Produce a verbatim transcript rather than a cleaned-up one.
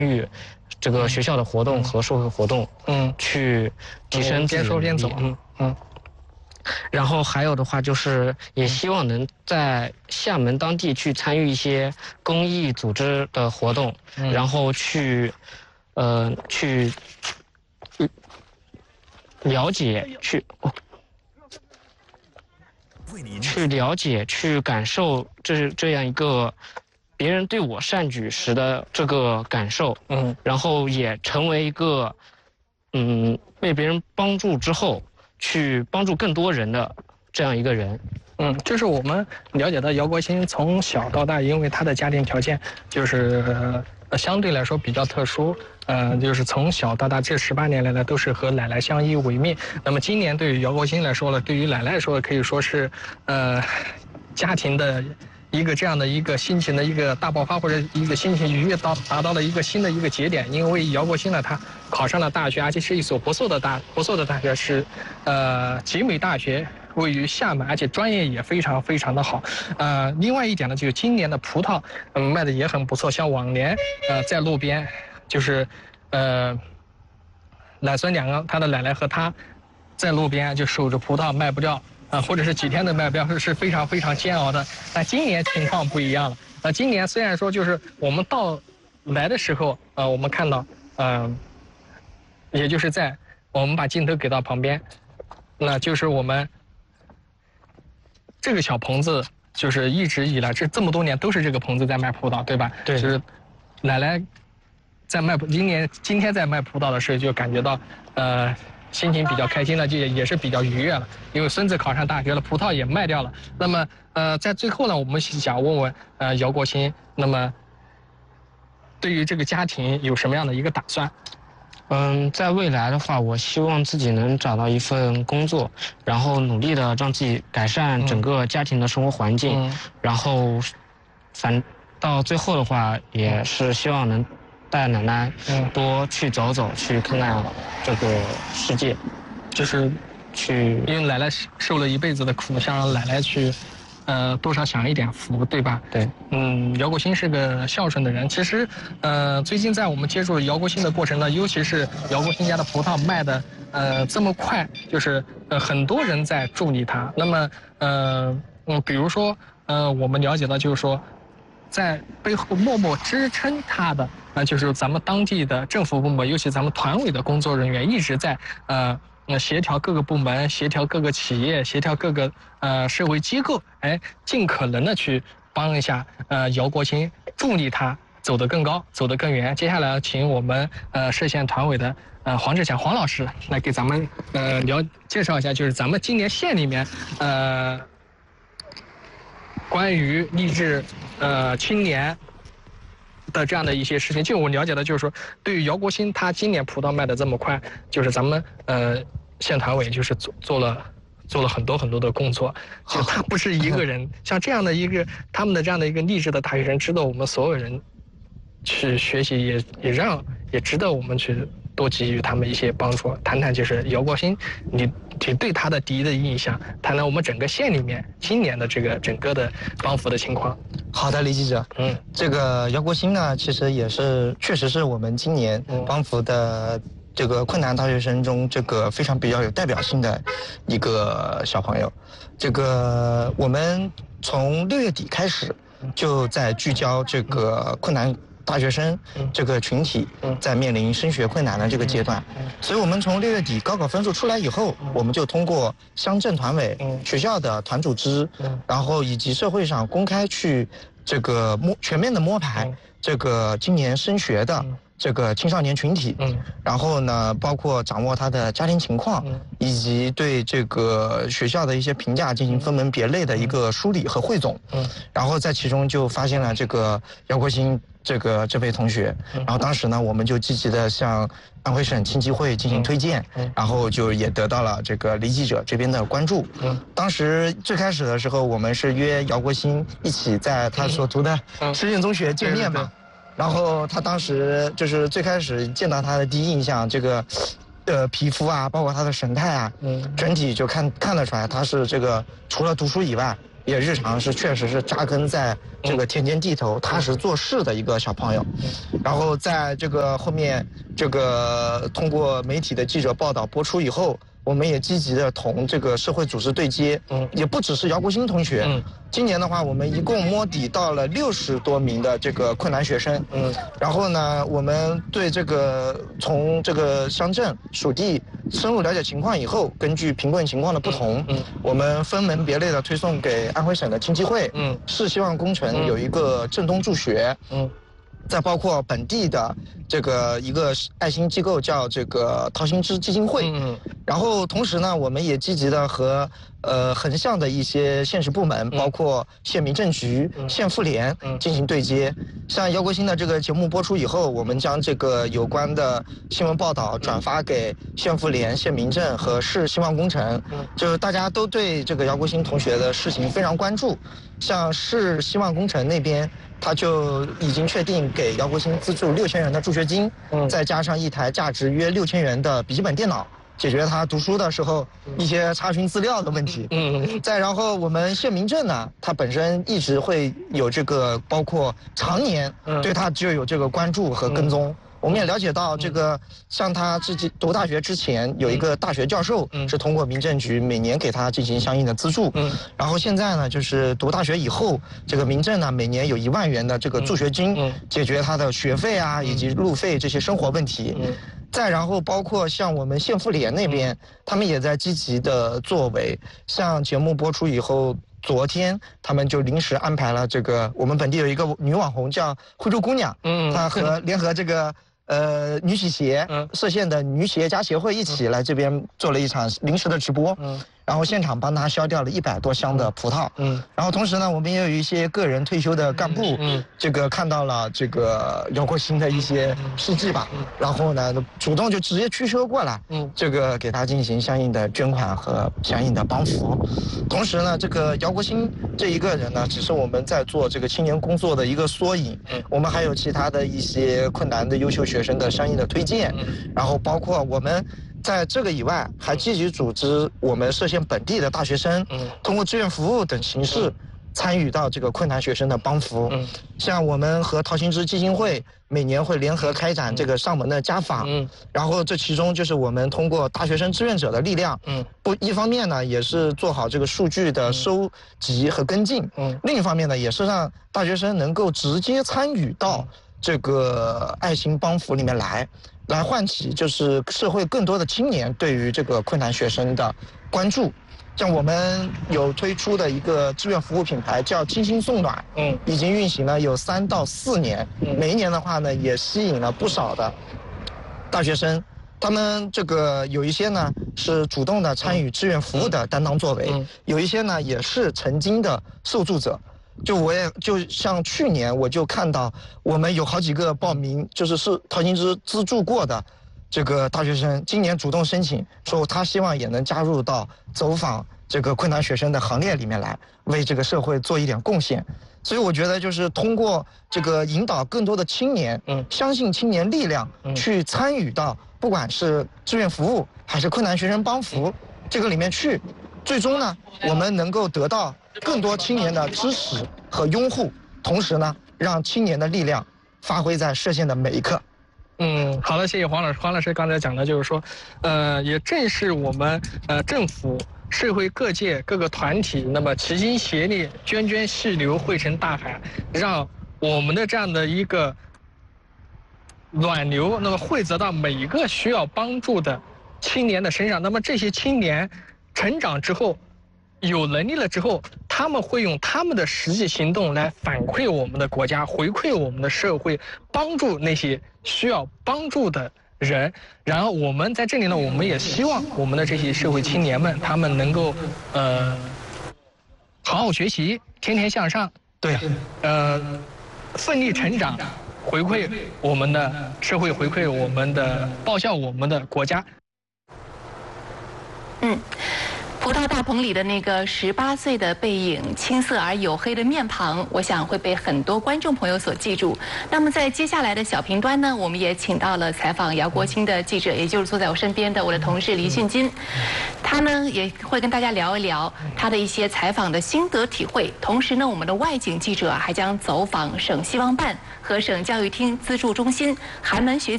与这个学校的活动和社会活动， 嗯， 去提升自己的能力。 边说边走，嗯嗯。 然后还有的话就是也希望能在厦门当地去参与一些公益组织的活动， 嗯、 然后去，呃，去了解，去去了解，去感受这这样一个别人对我善举时的这个感受， 嗯， 然后也成为一个，嗯，被别人帮助之后。去帮助更多人的这样一个人， 嗯，就是我们了解到姚国兴从小到大，因为他的家庭条件就是呃相对来说比较特殊，呃，就是从小到大这十八年来呢，都是和奶奶相依为命。那么今年对于姚国兴来说呢，对于奶奶来说可以说是呃家庭的一个这样的一个心情的一个大爆发，或者一个心情愉悦到达到了一个新的一个节点。因为姚国兴呢，他考上了大学，而且是一所不错的大不错的大学，是呃集美大学，位于厦门，而且专业也非常非常的好。呃，另外一点呢，就是今年的葡萄嗯卖的也很不错，像往年呃在路边就是呃奶孙两个，他的奶奶和他在路边就守着葡萄卖不掉。啊，或者是几天的卖标是是非常非常煎熬的。但今年情况不一样了。呃，今年虽然说就是我们到来的时候，呃，我们看到，嗯、呃，也就是在我们把镜头给到旁边，那就是我们这个小棚子，就是一直以来这这么多年都是这个棚子在卖葡萄，对吧？ 对。 就是奶奶在卖，今年今天在卖葡萄的时候，就感觉到，呃。心情比较开心了，就也是比较愉悦了，因为孙子考上大学了，葡萄也卖掉了。那么，呃，在最后呢，我们想问问，呃，姚国兴，那么对于这个家庭有什么样的一个打算？ 嗯，在未来的话，我希望自己能找到一份工作，然后努力的让自己改善整个家庭的生活环境，嗯、然后，反到最后的话，也是希望能。带奶奶多去走走，嗯、去看看这个世界， 就是去， 因为奶奶受了一辈子的苦，想让奶奶去，呃，多少享一点福，对吧？ 对， 嗯，姚国兴是个孝顺的人。其实，呃，最近在我们接触姚国兴的过程呢，尤其是姚国兴家的葡萄卖的呃这么快，就是呃很多人在助力他。那么，呃，嗯，比如说，呃，我们了解到就是说。在背后默默支撑他的，那就是咱们当地的政府部门，尤其咱们团委的工作人员，一直在呃呃协调各个部门，协调各个企业，协调各个呃社会机构，哎，尽可能的去帮一下呃姚国兴，助力他走得更高，走得更远。接下来请我们呃歙县团委的呃黄志强黄老师来给咱们呃了介绍一下，就是咱们今年县里面呃。关于励志呃青年的这样的一些事情，就我了解的，就是说，对于姚国兴，他今年葡萄卖的这么快，就是咱们呃县团委就是做做了做了很多很多的工作，就他不是一个人，像这样的一个他们的这样的一个励志的大学生，值得我们所有人去学习，也也让也值得我们去多给予他们一些帮助。谈谈就是姚国兴，你。你对他的第一的印象，谈谈我们整个县里面今年的这个整个的帮扶的情况。 好的，李记者，嗯，这个姚国兴呢，其实也是确实是我们今年帮扶的这个困难大学生中这个非常比较有代表性的一个小朋友。这个我们从六月底开始就在聚焦这个困难。大学生这个群体在面临升学困难的这个阶段，所以我们从六月底高考分数出来以后，我们就通过乡镇团委、学校的团组织，然后以及社会上公开去这个摸全面的摸排这个今年升学的这个青少年群体，然后呢，包括掌握他的家庭情况，以及对这个学校的一些评价进行分门别类的一个梳理和汇总，然后在其中就发现了这个姚国兴。这个这位同学，然后当时呢，我们就积极的向安徽省青基会进行推荐，然后就也得到了这个李记者这边的关注。当时最开始的时候，我们是约姚国兴一起在他所读的实践中学见面嘛，然后他当时就是最开始见到他的第一印象，这个。呃，皮肤啊，包括他的神态啊，嗯，整体就看看得出来，他是这个除了读书以外， 也日常是确实是扎根在这个田间地头、踏实做事的一个小朋友。然后在这个后面，这个通过媒体的记者报道播出以后，我们也积极的同这个社会组织对接，嗯，也不只是姚国兴同学，嗯，今年的话，我们一共摸底到了六十多名的这个困难学生，嗯，然后呢，我们对这个从这个乡镇属地深入了解情况以后，根据贫困情况的不同，嗯，我们分门别类的推送给安徽省的经济会，嗯，市希望工程有一个镇东助学，嗯。再包括本地的这个一个爱心机构叫这个陶行知基金会，嗯，然后同时呢，我们也积极的和呃横向的一些县市部门，包括县民政局、县妇联进行对接。像姚国兴的这个节目播出以后，我们将这个有关的新闻报道转发给县妇联、县民政和市希望工程，就是大家都对这个姚国兴同学的事情非常关注。像市希望工程那边，他就已经确定给姚国兴资助六千元的助学金，嗯，再加上一台价值约六千元的笔记本电脑，解决他读书的时候一些查询资料的问题。嗯，再然后我们县民政呢，他本身一直会有这个，包括常年对他就有这个关注和跟踪。我们也了解到，这个像他自己读大学之前，有一个大学教授是通过民政局每年给他进行相应的资助。嗯，然后现在呢，就是读大学以后，这个民政呢每年有一万元的这个助学金，解决他的学费啊以及路费这些生活问题。嗯，再然后包括像我们县妇联那边，他们也在积极的作为。像节目播出以后，昨天他们就临时安排了这个，我们本地有一个女网红叫惠州姑娘，嗯，她和联合这个。呃，女洗鞋，嗯，歙县的女企业家协会一起来这边做了一场临时的直播，嗯，然后现场帮他销掉了一百多箱的葡萄，嗯，然后同时呢，我们也有一些个人退休的干部，嗯，这个看到了这个姚国兴的一些事迹吧，然后呢，主动就直接驱车过来，嗯，这个给他进行相应的捐款和相应的帮扶。同时呢，这个姚国兴这一个人呢，只是我们在做这个青年工作的一个缩影，嗯，我们还有其他的一些困难的优秀学生的相应的推荐，然后包括我们在这个以外还积极组织我们歙县本地的大学生，通过志愿服务等形式参与到这个困难学生的帮扶。像我们和陶行知基金会每年会联合开展这个上门的家访，然后这其中就是我们通过大学生志愿者的力量，不一方面呢也是做好这个数据的收集和跟进，另一方面呢也是让大学生能够直接参与到这个爱心帮扶里面来，来唤起就是社会更多的青年对于这个困难学生的关注。像我们有推出的一个志愿服务品牌叫清新送暖，嗯，已经运行了有三到四年，每一年的话呢，也吸引了不少的大学生。他们这个有一些呢是主动的参与志愿服务的担当作为，有一些呢也是曾经的受助者。就我也就像去年我就看到我们有好几个报名，就是是陶行知资助过的这个大学生，今年主动申请说他希望也能加入到走访这个困难学生的行列里面来，为这个社会做一点贡献。所以我觉得就是通过这个引导更多的青年，嗯，相信青年力量，去参与到不管是志愿服务还是困难学生帮扶这个里面去，最终呢，我们能够得到更多青年的支持和拥护，同时呢，让青年的力量发挥在歙县的每一刻。 嗯，好的，谢谢黄老师。黄老师刚才讲的就是说，呃，也正是我们呃政府、社会各界各个团体，那么齐心协力，涓涓细流汇成大海，让我们的这样的一个暖流，那么汇集到每一个需要帮助的青年的身上。那么这些青年成长之后，有能力了之后，他们会用他们的实际行动来反馈我们的国家，回馈我们的社会，帮助那些需要帮助的人。然后我们在这里呢，我们也希望我们的这些社会青年们，他们能够呃好好学习，天天向上， 对， 呃奋力成长，回馈我们的社会，回馈我们的报效我们的国家。 嗯。 投到大棚里的那个十八岁的背影，青涩而黝黑的面庞，我想会被很多观众朋友所记住。那么在接下来的小频端呢，我们也请到了采访姚国兴的记者，也就是坐在我身边的我的同事黎迅金，他呢也会跟大家聊一聊他的一些采访的心得体会。同时呢，我们的外景记者还将走访省希望办和省教育厅资助中心寒门学子